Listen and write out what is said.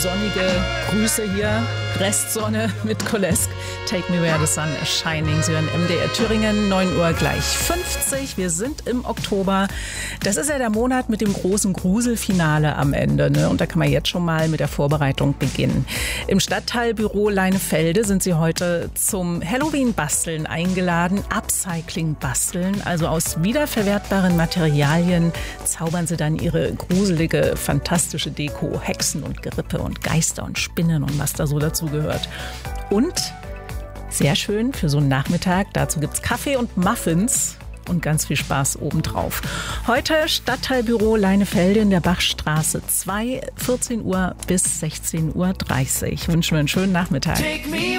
sonnige Grüße hier. Restsonne mit Kolesk. Take me where the sun is shining. Sie hören MDR Thüringen, 9 Uhr gleich 50. Wir sind im Oktober. Das ist ja der Monat mit dem großen Gruselfinale am Ende, ne? Und da kann man jetzt schon mal mit der Vorbereitung beginnen. Im Stadtteilbüro Leinefelde sind Sie heute zum Halloween-Basteln eingeladen. Upcycling-Basteln, also aus wiederverwertbaren Materialien zaubern Sie dann Ihre gruselige, fantastische Deko. Hexen und Gerippe und Geister und Spinnen und was da so dazu gehört. Und sehr schön für so einen Nachmittag, dazu gibt's Kaffee und Muffins und ganz viel Spaß obendrauf. Heute Stadtteilbüro Leinefelde in der Bachstraße 2, 14 Uhr bis 16:30 Uhr. Wünschen wir einen schönen Nachmittag.